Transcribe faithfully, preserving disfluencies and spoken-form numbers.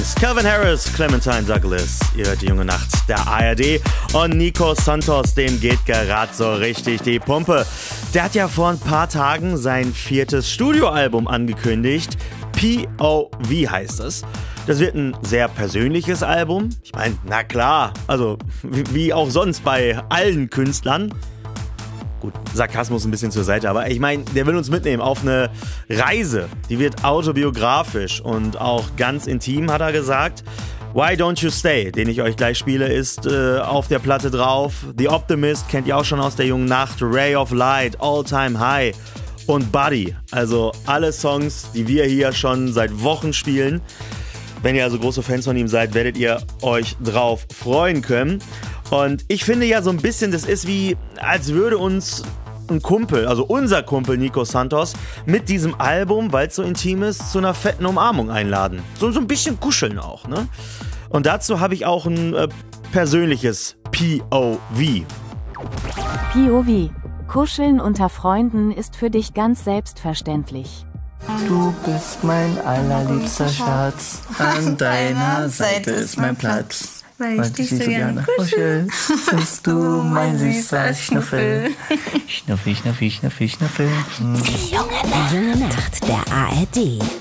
Calvin Harris, Clementine Douglas, ihr hört die junge Nacht der A R D und Nico Santos, dem geht gerade so richtig die Pumpe. Der hat ja vor ein paar Tagen sein viertes Studioalbum angekündigt, P O V heißt es. Das wird ein sehr persönliches Album. Ich meine, na klar, also wie, wie auch sonst bei allen Künstlern. Gut, Sarkasmus ein bisschen zur Seite, aber ich meine, der will uns mitnehmen auf eine Reise. Die wird autobiografisch und auch ganz intim, hat er gesagt. Why Don't You Stay, den ich euch gleich spiele, ist äh, auf der Platte drauf. The Optimist kennt ihr auch schon aus der jungen Nacht. Ray of Light, All Time High und Buddy. Also alle Songs, die wir hier schon seit Wochen spielen. Wenn ihr also große Fans von ihm seid, werdet ihr euch drauf freuen können. Und ich finde ja so ein bisschen, das ist wie, als würde uns ein Kumpel, also unser Kumpel Nico Santos, mit diesem Album, weil es so intim ist, zu einer fetten Umarmung einladen. So, so ein bisschen kuscheln auch, ne? Und dazu habe ich auch ein äh, persönliches P O V. P O V. Kuscheln unter Freunden ist für dich ganz selbstverständlich. Du bist mein allerliebster Schatz, an deiner Seite ist mein Platz. Weil ich dich so gerne kuschel, bist du mein süßer Schnuffel. Schnuffi, schnuffi, schnuffi, schnuffel. Die junge Nacht der A R D.